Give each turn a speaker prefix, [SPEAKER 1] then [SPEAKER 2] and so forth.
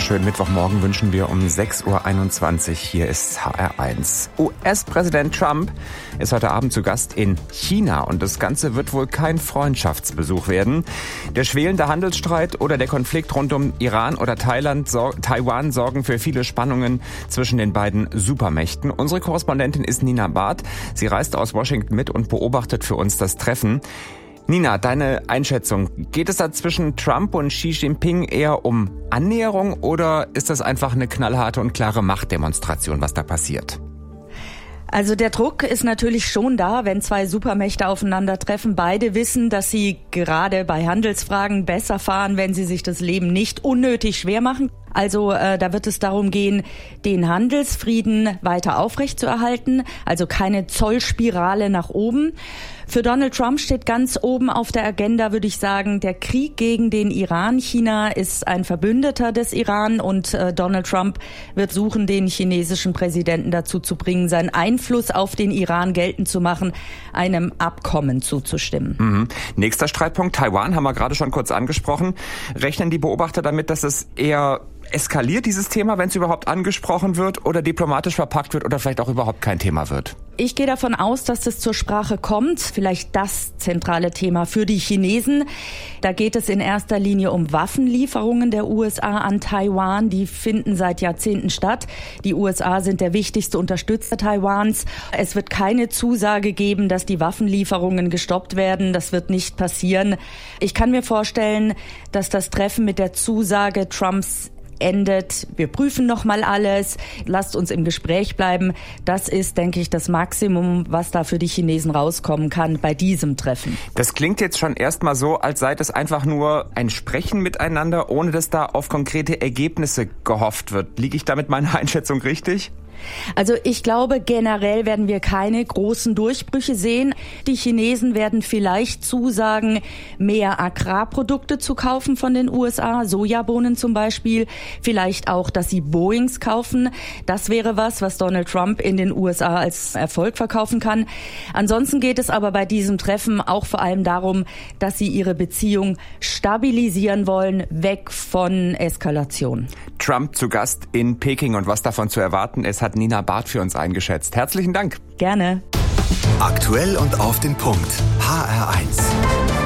[SPEAKER 1] wunderschönen Mittwochmorgen wünschen wir um 6.21 Uhr. Hier ist HR1. US-Präsident Trump ist heute Abend zu Gast in China und das Ganze wird wohl kein Freundschaftsbesuch werden. Der schwelende Handelsstreit oder der Konflikt rund um Iran oder Taiwan sorgen für viele Spannungen zwischen den beiden Supermächten. Unsere Korrespondentin ist Nina Barth. Sie reist aus Washington mit und beobachtet für uns das Treffen. Nina, deine Einschätzung. Geht es da zwischen Trump und Xi Jinping eher um Annäherung oder ist das einfach eine knallharte und klare Machtdemonstration, was da passiert?
[SPEAKER 2] Also der Druck ist natürlich schon da, wenn zwei Supermächte aufeinandertreffen. Beide wissen, dass sie gerade bei Handelsfragen besser fahren, wenn sie sich das Leben nicht unnötig schwer machen. Also da wird es darum gehen, den Handelsfrieden weiter aufrechtzuerhalten, also keine Zollspirale nach oben. Für Donald Trump steht ganz oben auf der Agenda, würde ich sagen, der Krieg gegen den Iran. China ist ein Verbündeter des Iran und Donald Trump wird suchen, den chinesischen Präsidenten dazu zu bringen, seinen Einfluss auf den Iran geltend zu machen, einem Abkommen zuzustimmen.
[SPEAKER 1] Mhm. Nächster Streitpunkt, Taiwan, haben wir gerade schon kurz angesprochen. Rechnen die Beobachter damit, dass es eher eskaliert, dieses Thema, wenn es überhaupt angesprochen wird oder diplomatisch verpackt wird oder vielleicht auch überhaupt kein Thema wird?
[SPEAKER 2] Ich gehe davon aus, dass es zur Sprache kommt. Vielleicht das zentrale Thema für die Chinesen. Da geht es in erster Linie um Waffenlieferungen der USA an Taiwan. Die finden seit Jahrzehnten statt. Die USA sind der wichtigste Unterstützer Taiwans. Es wird keine Zusage geben, dass die Waffenlieferungen gestoppt werden. Das wird nicht passieren. Ich kann mir vorstellen, dass das Treffen mit der Zusage Trumps endet. Wir prüfen nochmal alles. Lasst uns im Gespräch bleiben. Das ist, denke ich, das Maximum, was da für die Chinesen rauskommen kann bei diesem Treffen.
[SPEAKER 1] Das klingt jetzt schon erstmal so, als sei das einfach nur ein Sprechen miteinander, ohne dass da auf konkrete Ergebnisse gehofft wird. Liege ich da mit meiner Einschätzung richtig?
[SPEAKER 2] Also ich glaube, generell werden wir keine großen Durchbrüche sehen. Die Chinesen werden vielleicht zusagen, mehr Agrarprodukte zu kaufen von den USA, Sojabohnen zum Beispiel. Vielleicht auch, dass sie Boeings kaufen. Das wäre was Donald Trump in den USA als Erfolg verkaufen kann. Ansonsten geht es aber bei diesem Treffen auch vor allem darum, dass sie ihre Beziehung stabilisieren wollen, weg von Eskalation.
[SPEAKER 1] Trump zu Gast in Peking und was davon zu erwarten ist, hat Nina Barth für uns eingeschätzt. Herzlichen Dank.
[SPEAKER 2] Gerne.
[SPEAKER 3] Aktuell und auf den Punkt. HR1.